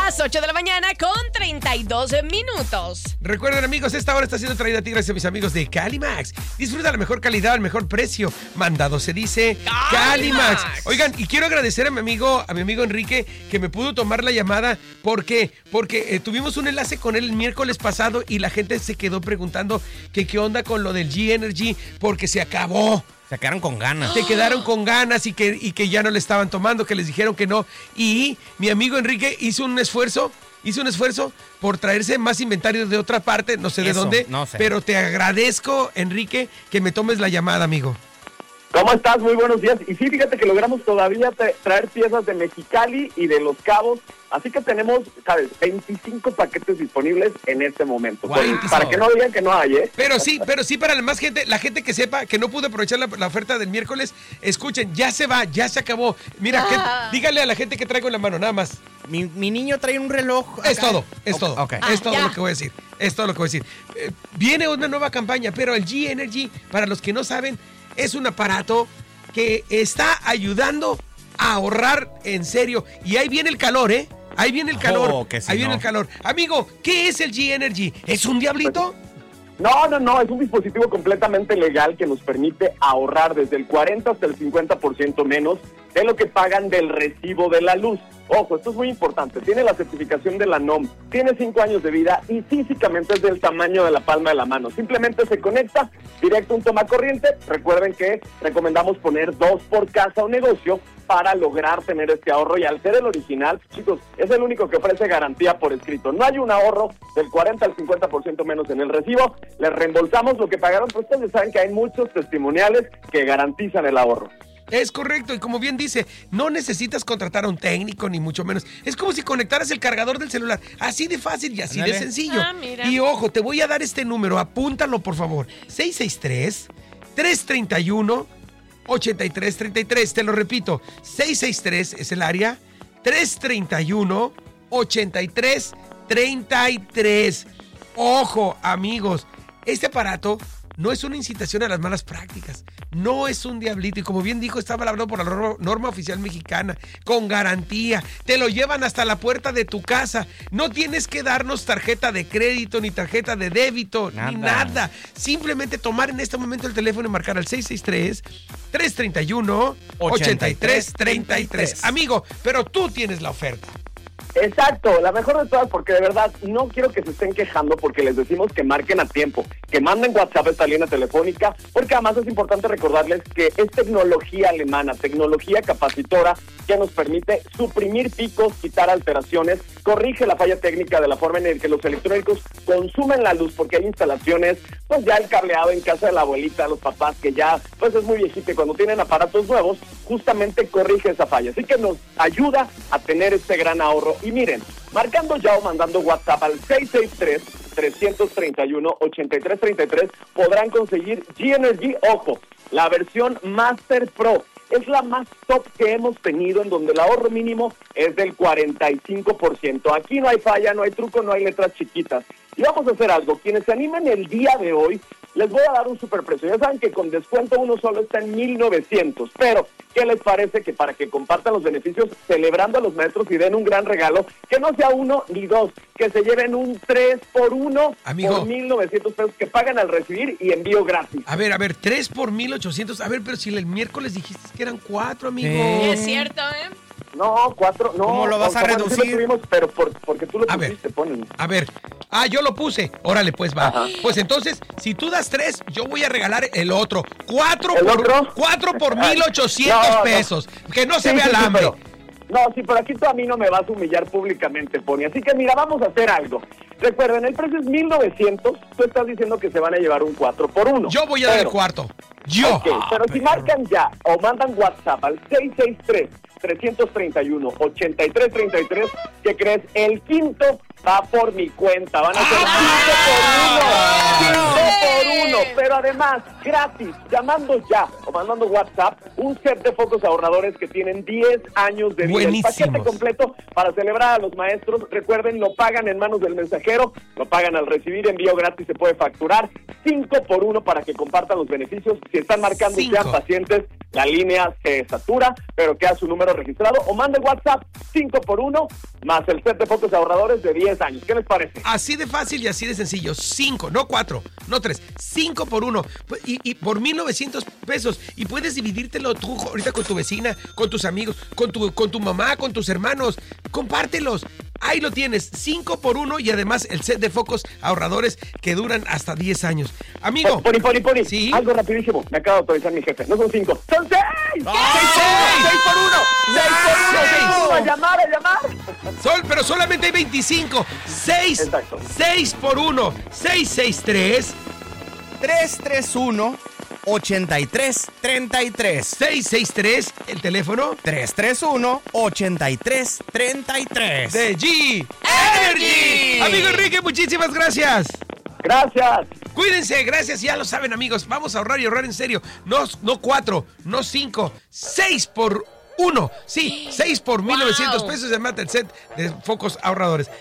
Las 8 de la mañana con 32 minutos. Recuerden, amigos, esta hora está siendo traída a ti gracias a mis amigos de Calimax. Disfruta la mejor calidad al mejor precio. Mandado se dice Calimax. Oigan, y quiero agradecer a mi amigo Enrique que me pudo tomar la llamada. ¿Por qué? Porque tuvimos un enlace con él el miércoles pasado y la gente se quedó preguntando que qué onda con lo del G-Energy porque se acabó. Se quedaron con ganas. Se quedaron con ganas y que ya no le estaban tomando, que les dijeron que no. Y mi amigo Enrique hizo un esfuerzo por traerse más inventario de otra parte, no sé de dónde, no sé. Pero te agradezco, Enrique, que me tomes la llamada, amigo. ¿Cómo estás? Muy buenos días. Y sí, fíjate que logramos todavía traer piezas de Mexicali y de Los Cabos. Así que tenemos, ¿sabes? 25 paquetes disponibles en este momento. Wow. Para que no digan que no hay, ¿eh? Pero sí, para la más gente, la gente que sepa que no pudo aprovechar la oferta del miércoles, escuchen, ya se va, ya se acabó. Mira, dígale a la gente que traigo en la mano, nada más. Mi niño trae un reloj. Es todo. Okay. Es todo lo que voy a decir. Es todo lo que voy a decir. Viene una nueva campaña, pero el G-Energy, para los que no saben, es un aparato que está ayudando a ahorrar en serio. Y ahí viene el calor, ¿eh? Ahí viene el calor. Viene el calor. Amigo, ¿qué es el G-Energy? ¿Es un diablito? No, es un dispositivo completamente legal que nos permite ahorrar desde el 40 hasta el 50% menos de lo que pagan del recibo de la luz. Ojo, esto es muy importante, tiene la certificación de la NOM, tiene 5 años de vida y físicamente es del tamaño de la palma de la mano. Simplemente se conecta directo a un tomacorriente. Recuerden que recomendamos poner 2 por casa o negocio para lograr tener este ahorro, y al ser el original, chicos, es el único que ofrece garantía por escrito. No hay un ahorro del 40 al 50% menos en el recibo, les reembolsamos lo que pagaron, pero ustedes saben que hay muchos testimoniales que garantizan el ahorro. Es correcto, y como bien dice, no necesitas contratar a un técnico, ni mucho menos. Es como si conectaras el cargador del celular, así de fácil y así de sencillo. Mira. Y ojo, te voy a dar este número, apúntalo por favor, 663-331-8333, te lo repito, 663 es el área, 331-8333. Ojo, amigos, este aparato no es una incitación a las malas prácticas, no es un diablito, y como bien dijo, está avalado por la norma oficial mexicana, con garantía, te lo llevan hasta la puerta de tu casa, no tienes que darnos tarjeta de crédito, ni tarjeta de débito, ni nada, simplemente tomar en este momento el teléfono y marcar al 663-331-8333. Amigo, pero tú tienes la oferta. Exacto, la mejor de todas, porque de verdad no quiero que se estén quejando porque les decimos que marquen a tiempo, que manden WhatsApp a esta línea telefónica, porque además es importante recordarles que es tecnología alemana, tecnología capacitora que nos permite suprimir picos, quitar alteraciones, corrige la falla técnica de la forma en la que los electrónicos consumen la luz, porque hay instalaciones, pues ya el cableado en casa de la abuelita, los papás, que ya pues es muy viejito, y cuando tienen aparatos nuevos, justamente corrige esa falla, así que nos ayuda a tener este gran ahorro. Y miren, marcando ya o mandando WhatsApp al 663-331-8333 podrán conseguir G-Energy, ojo, la versión Master Pro. Es la más top que hemos tenido, en donde el ahorro mínimo es del 45%. Aquí no hay falla, no hay truco, no hay letras chiquitas. Y vamos a hacer algo. Quienes se animen el día de hoy, les voy a dar un superprecio. Ya saben que con descuento uno solo está en 1,900. Pero, ¿qué les parece que para que compartan los beneficios celebrando a los maestros y den un gran regalo, que no sea 1 ni 2, que se lleven un 3x1 por 1,900 pesos que pagan al recibir y envío gratis? A ver, 3 por 1,800. A ver, pero si el miércoles dijiste que eran 4, amigo. Es cierto, ¿eh? No, 4, no. ¿Cómo lo vas a reducir? Sí lo tuvimos, pero porque tú lo pusiste, ponen. A ver, yo lo puse. Órale, pues va. Ajá. Pues entonces, si tú das 3, yo voy a regalar el otro. 4 por 1,800 pesos. Que no se vea el hambre. Pero aquí tú a mí no me vas a humillar públicamente, Pony. Así que mira, vamos a hacer algo. Recuerden, el precio es 1,900. Tú estás diciendo que se van a llevar un 4x1. Yo voy a dar el cuarto. Yo. Okay, pero si marcan ya o mandan WhatsApp al 663-331-8333, ¿qué crees? El quinto va por mi cuenta. Van a ser 5 por 1. 5 por 1, pero además, gratis, llamando ya o mandando WhatsApp, un set de focos ahorradores que tienen 10 años de vida. Buenísimos. El paquete completo para celebrar a los maestros. Recuerden, lo pagan en manos del mensajero, lo pagan al recibir, envío gratis, se puede facturar. 5 por 1 para que compartan los beneficios. Si están marcando, 5. sean pacientes, la línea se satura, pero queda su número registrado. O mande WhatsApp 5 por 1 más el set de focos ahorradores de 10 años. ¿Qué les parece? Así de fácil y así de sencillo. 5, no 4, no 3. 5 por 1. Y por 1,900 pesos. Y puedes dividírtelo tú ahorita con tu vecina, con tus amigos, con tu mamá, con tus hermanos. Compártelos. Ahí lo tienes, 5 por 1 y además el set de focos ahorradores que duran hasta 10 años. Amigo. Poni. Sí. Algo rapidísimo. Me acaba de autorizar mi jefe. No son 5, son 6. ¡6 por 1! ¡A llamar! Pero solamente hay 25. 6. Exacto. 6 por 1. 663. 331-8333. 663. El teléfono 331-8333. de G Energy. Amigo Enrique, muchísimas gracias. Gracias. Cuídense, gracias, ya lo saben, amigos. Vamos a ahorrar y ahorrar en serio. No 4, no 5, 6 por 1. Sí, 6 por 1,900 pesos. Llámate el set de focos ahorradores.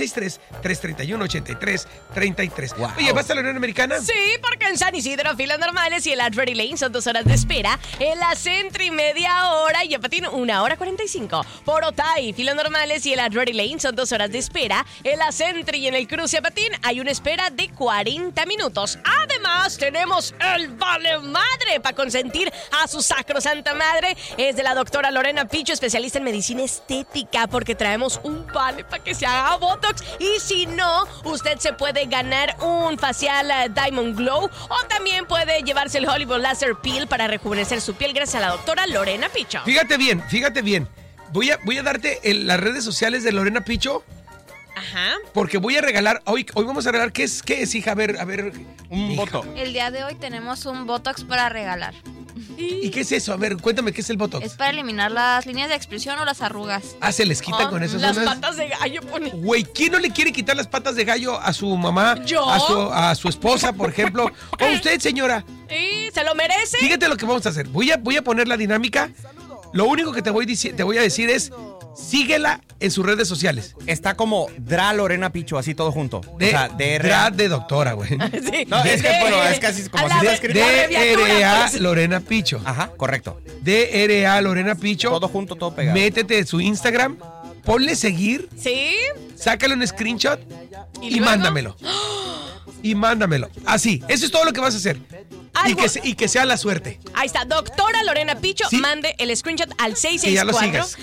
663-331-8333. Wow. Oye, ¿vas a la Unión Americana? Sí, porque en San Isidro, filas normales y el Adrenaline Lane son 2 horas de espera. En la Sentry, media hora y en Patín, 1:45. Por Otay, filas normales y el Adrenaline Lane son 2 horas de espera. En la Sentry y en el Cruce a Patín hay una espera de 40 minutos. Además, tenemos el Vale Madre para consentir a su sacrosanta madre. Es de la doctora Lorena Picho, especialista en medicina estética, porque traemos un vale para que se haga Botox. Y si no, usted se puede ganar un facial Diamond Glow o también puede llevarse el Hollywood Laser Peel para rejuvenecer su piel gracias a la doctora Lorena Picho. Fíjate bien. Voy a darte las redes sociales de Lorena Picho. Ajá. Porque voy a regalar, hoy vamos a regalar, ¿qué es, hija? A ver. Un hija. voto. El día de hoy tenemos un Botox para regalar. ¿Y qué es eso? A ver, cuéntame, ¿qué es el Botox? Es para eliminar las líneas de expresión o las arrugas. Ah, ¿se les quitan con eso? Las patas de gallo pone. Güey, ¿quién no le quiere quitar las patas de gallo a su mamá? ¿Yo? A su esposa, por ejemplo. O usted, señora. Sí, se lo merece. Fíjate lo que vamos a hacer. Voy a poner la dinámica. Lo único que te voy a decir es, síguela en sus redes sociales. Está como Dra Lorena Picho, así todo junto. O sea, DRA de doctora, güey. Sí. No, es que, bueno, es casi como A si la se vez- escribe. la abreviatura, DRA pues. Lorena Picho. Ajá, correcto. DRA Lorena Picho. Todo junto, todo pegado. Métete en su Instagram, ponle seguir, Sí. sácale un screenshot y luego? mándamelo. Y mándamelo. Así, eso es todo lo que vas a hacer. Algo- Y que sea la suerte. Ahí está, doctora Lorena Picho, Sí. mande el screenshot al Que ya lo sigas.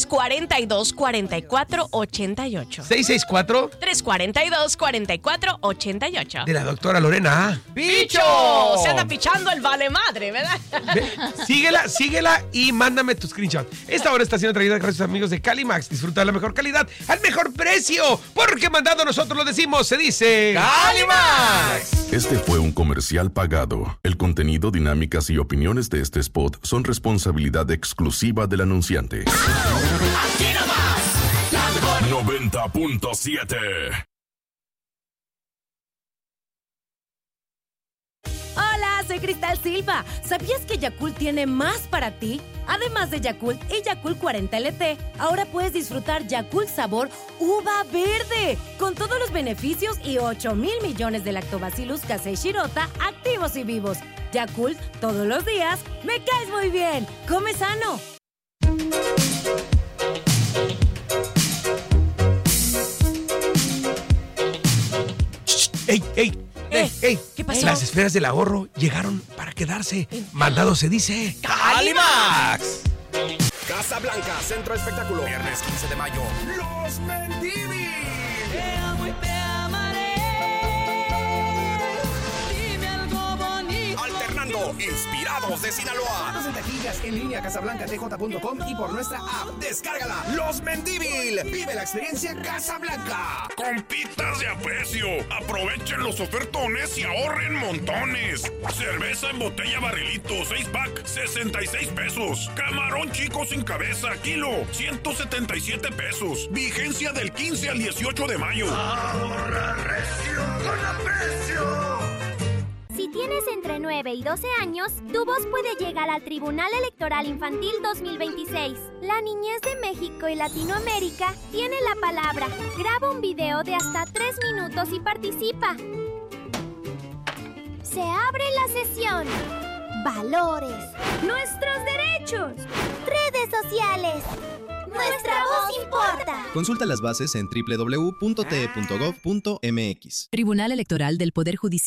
664-342-4488. 664 342-4488. de la doctora Lorena. Ah. ¡Picho! Se anda pichando el vale madre, ¿verdad? Ve, síguela y mándame tu screenshot. Esta hora está siendo traída gracias a amigos de Calimax. Disfruta de la mejor calidad al mejor precio. Porque mandado nosotros lo decimos, se dice ¡Calimax! Este fue un comercial pagado. El contenido, dinámicas y opiniones de este spot son responsabilidad exclusiva del anunciante. 90.7. Hola, soy Cristal Silva. ¿Sabías que Yakult tiene más para ti? Además de Yakult y Yakult 40 LT, ahora puedes disfrutar Yakult sabor uva verde, con todos los beneficios y 8,000 millones de lactobacillus casei shirota activos y vivos. Yakult, todos los días, me caes muy bien. Come sano. ¡Ey! ¿Qué pasó? Las esferas del ahorro llegaron para quedarse. Mandado se dice. ¡Calimax! Casa Blanca, Centro de Espectáculo. Viernes 15 de mayo. Los Mendívil. Te amo y te amaré. Dime algo bonito. Alternando, inspirados de Sinaloa. Boletos en taquillas, en línea, casablancatj.com y por nuestra app. Descárgala. Los Mendívil. Vive la experiencia Casablanca. Compitas de aprecio. Aprovechen los ofertones y ahorren montones. Cerveza en botella barrilito 6-pack, 66 pesos. Camarón chico sin cabeza, kilo, 177 pesos. Vigencia del 15 al 18 de mayo. Ahorra recio con aprecio. tienes entre 9 y 12 años, tu voz puede llegar al Tribunal Electoral Infantil 2026. La niñez de México y Latinoamérica tiene la palabra. Graba un video de hasta 3 minutos y participa. Se abre la sesión. Valores. Nuestros derechos. Redes sociales. Nuestra voz importa. Consulta las bases en www.te.gov.mx. Tribunal Electoral del Poder Judicial.